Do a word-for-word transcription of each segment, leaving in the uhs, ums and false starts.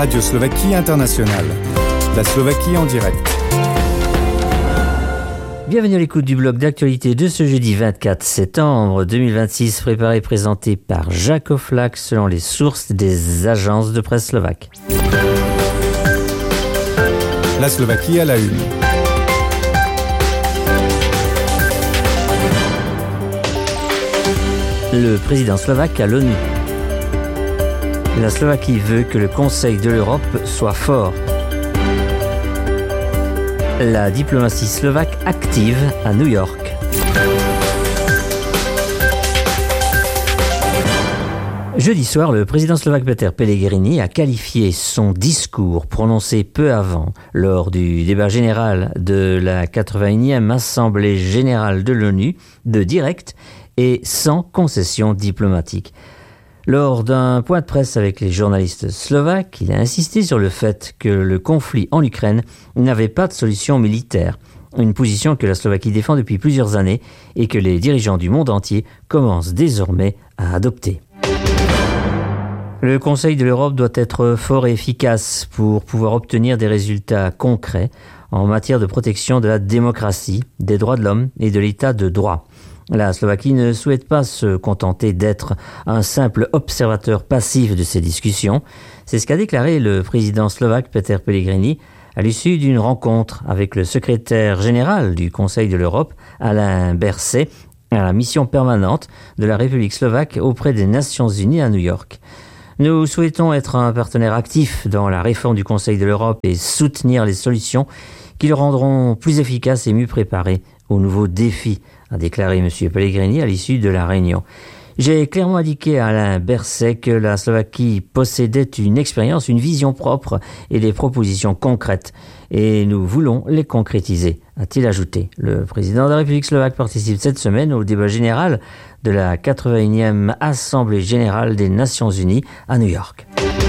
Radio Slovaquie Internationale. La Slovaquie en direct. Bienvenue à l'écoute du bloc d'actualité de ce jeudi vingt-quatre septembre deux mille vingt-six, préparé et présenté par Jacques Offlac selon les sources des agences de presse slovaques. La Slovaquie à la une. Le président slovaque à l'ONU. La Slovaquie veut que le Conseil de l'Europe soit fort. La diplomatie slovaque active à New York. Jeudi soir, le président slovaque Peter Pellegrini a qualifié son discours prononcé peu avant, lors du débat général de la quatre-vingt-unième Assemblée générale de l'ONU, de direct et sans concession diplomatique. Lors d'un point de presse avec les journalistes slovaques, il a insisté sur le fait que le conflit en Ukraine n'avait pas de solution militaire, une position que la Slovaquie défend depuis plusieurs années et que les dirigeants du monde entier commencent désormais à adopter. Le Conseil de l'Europe doit être fort et efficace pour pouvoir obtenir des résultats concrets en matière de protection de la démocratie, des droits de l'homme et de l'état de droit. La Slovaquie ne souhaite pas se contenter d'être un simple observateur passif de ces discussions. C'est ce qu'a déclaré le président slovaque Peter Pellegrini à l'issue d'une rencontre avec le secrétaire général du Conseil de l'Europe, Alain Berset, à la mission permanente de la République slovaque auprès des Nations unies à New York. Nous souhaitons être un partenaire actif dans la réforme du Conseil de l'Europe et soutenir les solutions qui le rendront plus efficace et mieux préparé aux nouveaux défis, a déclaré M. Pellegrini à l'issue de la réunion. J'ai clairement indiqué à Alain Berset que la Slovaquie possédait une expérience, une vision propre et des propositions concrètes, et nous voulons les concrétiser, a-t-il ajouté. Le président de la République slovaque participe cette semaine au débat général de la quatre-vingt-unième Assemblée générale des Nations unies à New York.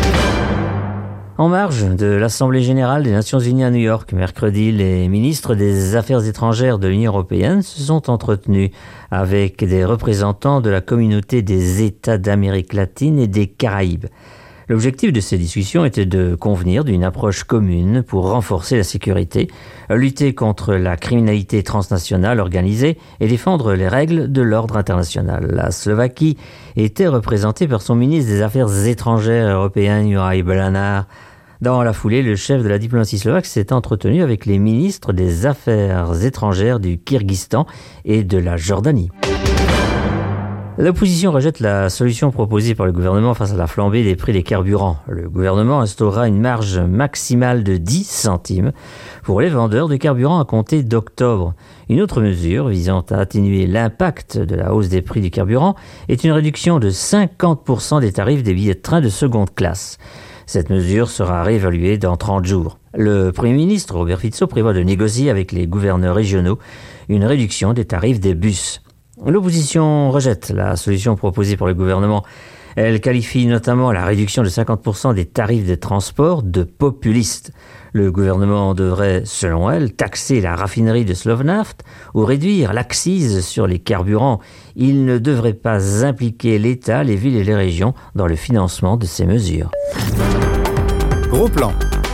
En marge de l'Assemblée générale des Nations unies à New York, mercredi, les ministres des Affaires étrangères de l'Union européenne se sont entretenus avec des représentants de la communauté des États d'Amérique latine et des Caraïbes. L'objectif de ces discussions était de convenir d'une approche commune pour renforcer la sécurité, lutter contre la criminalité transnationale organisée et défendre les règles de l'ordre international. La Slovaquie était représentée par son ministre des Affaires étrangères européen, Juraj Belanar. Dans la foulée, le chef de la diplomatie slovaque s'est entretenu avec les ministres des Affaires étrangères du Kirghizstan et de la Jordanie. L'opposition rejette la solution proposée par le gouvernement face à la flambée des prix des carburants. Le gouvernement instaurera une marge maximale de dix centimes pour les vendeurs de carburant à compter d'octobre. Une autre mesure visant à atténuer l'impact de la hausse des prix du carburant est une réduction de cinquante pour cent des tarifs des billets de train de seconde classe. Cette mesure sera réévaluée dans trente jours. Le Premier ministre Robert Fico prévoit de négocier avec les gouverneurs régionaux une réduction des tarifs des bus. L'opposition rejette la solution proposée par le gouvernement. Elle qualifie notamment la réduction de cinquante pour cent des tarifs de transport de populiste. Le gouvernement devrait, selon elle, taxer la raffinerie de Slovnaft ou réduire l'accise sur les carburants. Il ne devrait pas impliquer l'État, les villes et les régions dans le financement de ces mesures. Gros plan.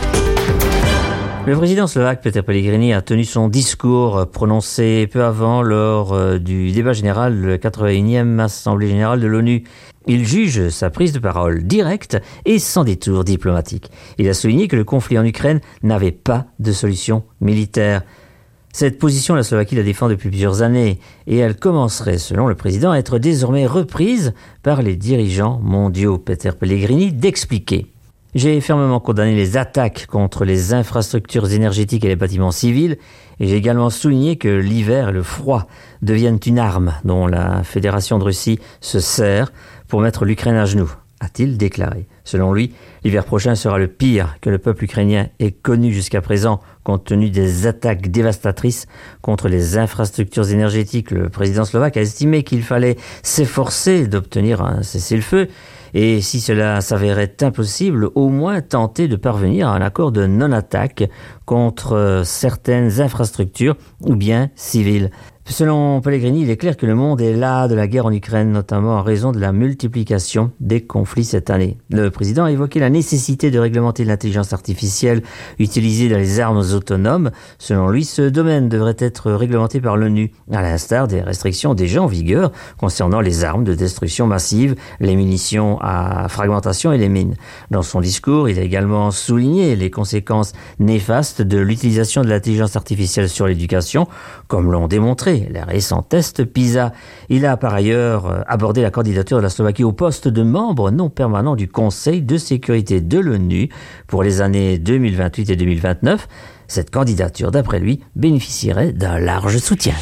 Le président slovaque Peter Pellegrini a tenu son discours prononcé peu avant lors du débat général de la quatre-vingt-unième Assemblée générale de l'ONU. Il juge sa prise de parole directe et sans détour diplomatique. Il a souligné que le conflit en Ukraine n'avait pas de solution militaire. Cette position, la Slovaquie la défend depuis plusieurs années et elle commencerait, selon le président, à être désormais reprise par les dirigeants mondiaux. Peter Pellegrini d'expliquer. J'ai fermement condamné les attaques contre les infrastructures énergétiques et les bâtiments civils et j'ai également souligné que l'hiver et le froid deviennent une arme dont la Fédération de Russie se sert pour mettre l'Ukraine à genoux, a-t-il déclaré. Selon lui, l'hiver prochain sera le pire que le peuple ukrainien ait connu jusqu'à présent compte tenu des attaques dévastatrices contre les infrastructures énergétiques. Le président slovaque a estimé qu'il fallait s'efforcer d'obtenir un cessez-le-feu et si cela s'avérait impossible, au moins tenter de parvenir à un accord de non-attaque contre certaines infrastructures ou biens civils. Selon Pellegrini, il est clair que le monde est las de la guerre en Ukraine, notamment en raison de la multiplication des conflits cette année. Le président a évoqué la nécessité de réglementer l'intelligence artificielle utilisée dans les armes autonomes. Selon lui, ce domaine devrait être réglementé par l'ONU, à l'instar des restrictions déjà en vigueur concernant les armes de destruction massive, les munitions à fragmentation et les mines. Dans son discours, il a également souligné les conséquences néfastes de l'utilisation de l'intelligence artificielle sur l'éducation, comme l'ont démontré les récents tests PISA. Il a par ailleurs abordé la candidature de la Slovaquie au poste de membre non permanent du Conseil de sécurité de l'ONU pour les années deux mille vingt-huit et deux mille vingt-neuf. Cette candidature, d'après lui, bénéficierait d'un large soutien.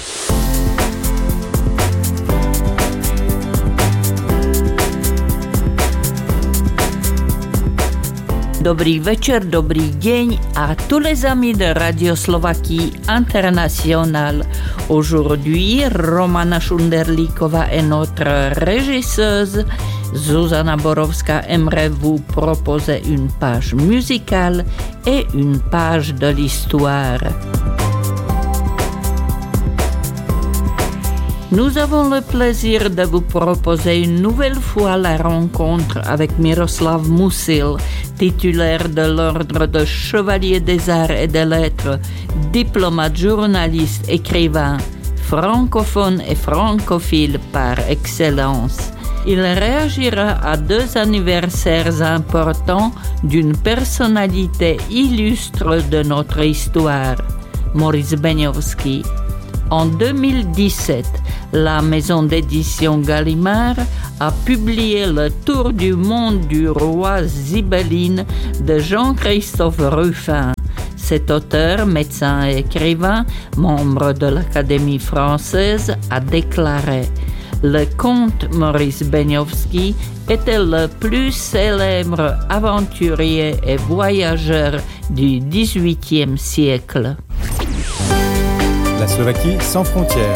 Dobrý večer, dobrý deň à tous les amis de Radio Slovaquie International. Aujourd'hui, Romana Šunderlíková est notre régisseuse. Zuzana Borovská aimerait vous proposer une page musicale et une page de l'histoire. Nous avons le plaisir de vous proposer une nouvelle fois la rencontre avec Miroslav Musil, titulaire de l'ordre de Chevalier des Arts et des Lettres, diplomate, journaliste, écrivain, francophone et francophile par excellence. Il réagira à deux anniversaires importants d'une personnalité illustre de notre histoire, Maurice Beňovský. En deux mille dix-sept, la maison d'édition Gallimard a publié Le Tour du monde du roi Zibelline de Jean-Christophe Ruffin. Cet auteur, médecin et écrivain, membre de l'Académie française, a déclaré « Le comte Maurice Beňovský était le plus célèbre aventurier et voyageur du dix-huitième siècle. » La Slovaquie sans frontières.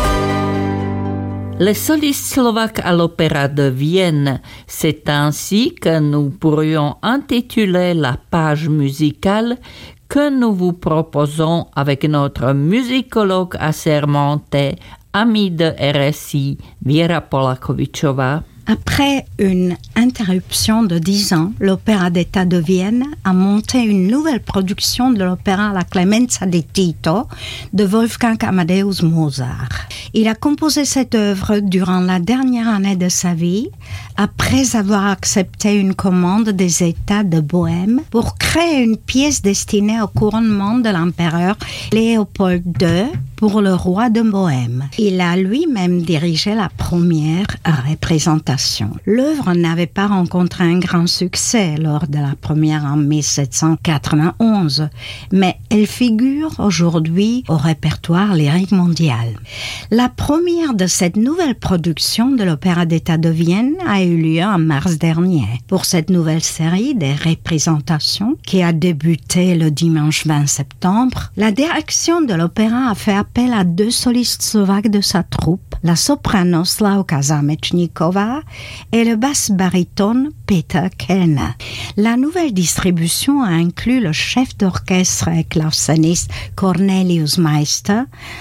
Les solistes slovaques à l'Opéra de Vienne, c'est ainsi que nous pourrions intituler la page musicale que nous vous proposons avec notre musicologue assermentée, amie de R S I, Viera Polakovičová. Après une interruption de dix ans, l'Opéra d'État de Vienne a monté une nouvelle production de l'opéra La Clemenza di Tito de Wolfgang Amadeus Mozart. Il a composé cette œuvre durant la dernière année de sa vie, après avoir accepté une commande des États de Bohême pour créer une pièce destinée au couronnement de l'empereur Léopold deux pour le roi de Bohême. Il a lui-même dirigé la première représentation. L'œuvre n'avait pas rencontré un grand succès lors de la première en mille sept cent quatre-vingt-onze, mais elle figure aujourd'hui au répertoire lyrique mondial. La première de cette nouvelle production de l'Opéra d'État de Vienne a eu lieu en mars dernier. Pour cette nouvelle série des représentations qui a débuté le dimanche vingt septembre, la direction de l'opéra a fait appel à deux solistes slovaques de sa troupe, la soprano Slavka Zamečníková et le basse-baryton Peter Kellner. La nouvelle distribution a inclus le chef d'orchestre et claveciniste Cornelius Meister,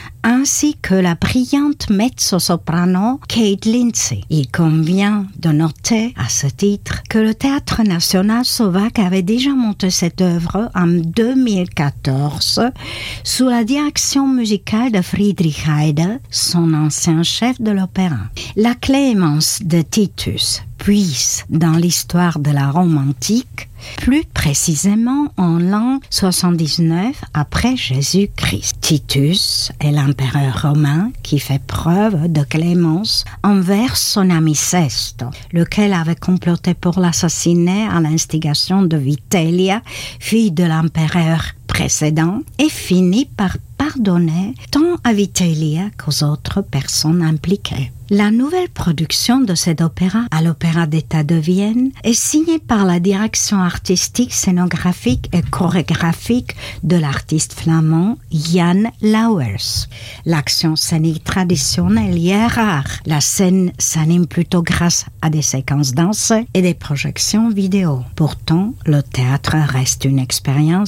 ainsi que la brillante mezzo-soprano Kate Lindsay. Il convient de noter à ce titre que le Théâtre national slovaque avait déjà monté cette œuvre en deux mille quatorze sous la direction musicale de Friedrich Haydn, son ancien chef de l'opéra. La Clémence de Titus puise dans l'histoire de la Rome antique, plus précisément en l'an soixante-dix-neuf après Jésus-Christ. Titus est l'empereur romain qui fait preuve de clémence envers son ami Sesto, lequel avait comploté pour l'assassiner à l'instigation de Vitellia, fille de l'empereur précédent, et finit par pardonner tant à Vitellia qu'aux autres personnes impliquées. La nouvelle production de cet opéra à l'Opéra d'État de Vienne est signée par la direction artistique, scénographique et chorégraphique de l'artiste flamand Jan Lauwers. L'action scénique traditionnelle y est rare. La scène s'anime plutôt grâce à des séquences dansées et des projections vidéo. Pourtant, le théâtre reste une expérience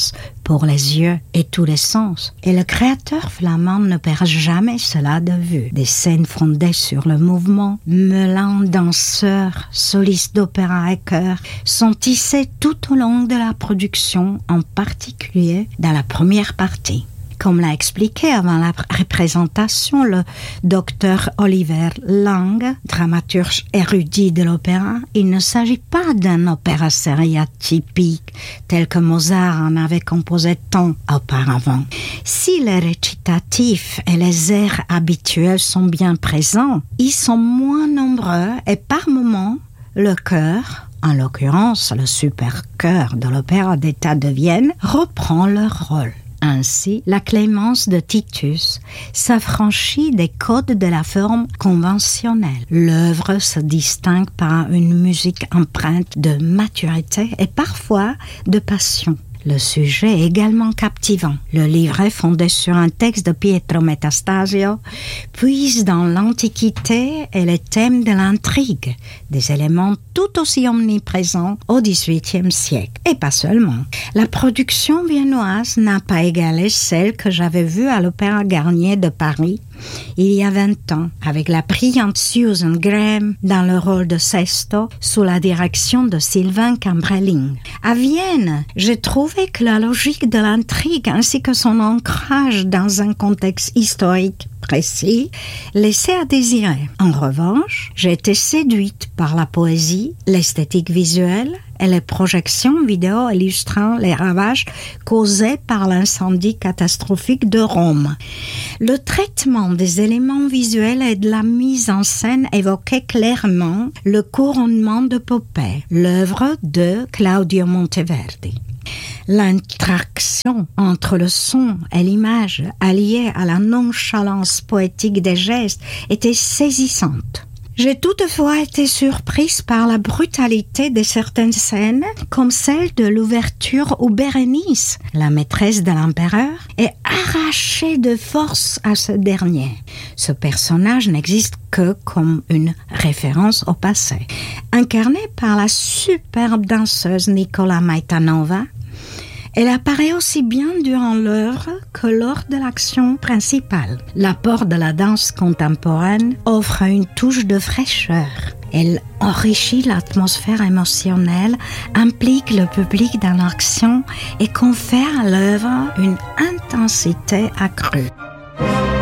pour les yeux et tous les sens. Et le créateur flamand ne perd jamais cela de vue. Des scènes fondées sur le mouvement, mêlant danseurs, solistes d'opéra et chœurs, sont tissées tout au long de la production, en particulier dans la première partie. Comme l'a expliqué avant la représentation le docteur Oliver Lang, dramaturge érudit de l'opéra, il ne s'agit pas d'un opéra seria typique tel que Mozart en avait composé tant auparavant. Si les récitatifs et les airs habituels sont bien présents, ils sont moins nombreux et par moments, le chœur, en l'occurrence le super chœur de l'Opéra d'État de Vienne, reprend leur rôle. Ainsi, la Clémence de Titus s'affranchit des codes de la forme conventionnelle. L'œuvre se distingue par une musique empreinte de maturité et parfois de passion. Le sujet est également captivant. Le livret, fondé sur un texte de Pietro Metastasio, puise dans l'Antiquité et les thèmes de l'intrigue, des éléments tout aussi omniprésents au dix-huitième siècle. Et pas seulement. La production viennoise n'a pas égalé celle que j'avais vue à l'Opéra Garnier de Paris il y a vingt ans, avec la brillante Susan Graham dans le rôle de Sesto, sous la direction de Sylvain Cambrelling. À Vienne, j'ai trouvé que la logique de l'intrigue ainsi que son ancrage dans un contexte historique précis laissait à désirer. En revanche, j'ai été séduite par la poésie, l'esthétique visuelle et les projections vidéo illustrant les ravages causés par l'incendie catastrophique de Rome. Le traitement des éléments visuels et de la mise en scène évoquait clairement le couronnement de Popée, l'œuvre de Claudio Monteverdi. L'interaction entre le son et l'image, alliée à la nonchalance poétique des gestes, était saisissante. J'ai toutefois été surprise par la brutalité de certaines scènes, comme celle de l'ouverture où Bérénice, la maîtresse de l'empereur, est arrachée de force à ce dernier. Ce personnage n'existe que comme une référence au passé. Incarnée par la superbe danseuse Nicola Maitanova, elle apparaît aussi bien durant l'œuvre que lors de l'action principale. L'apport de la danse contemporaine offre une touche de fraîcheur. Elle enrichit l'atmosphère émotionnelle, implique le public dans l'action et confère à l'œuvre une intensité accrue.